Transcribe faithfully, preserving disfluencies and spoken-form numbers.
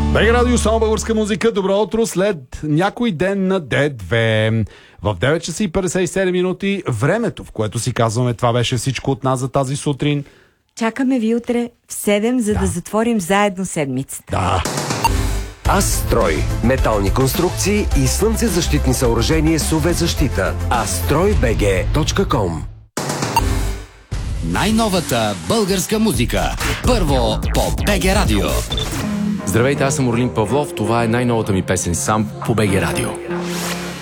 БГ Радио, само българска музика. Добро утро след някой ден на Д две. В девет часа и петдесет и седем минути времето, в което си казваме това беше всичко от нас за тази сутрин. Чакаме ви утре в седем, за да, да затворим заедно седмицата. Да. Астрой. Метални конструкции и слънцезащитни съоръжения с ю ви защита. астрой би джи точка ком. Най-новата българска музика. Първо по БГ Радио. Здравейте, аз съм Орлин Павлов. Това е най-новата ми песен сам по БГ Радио.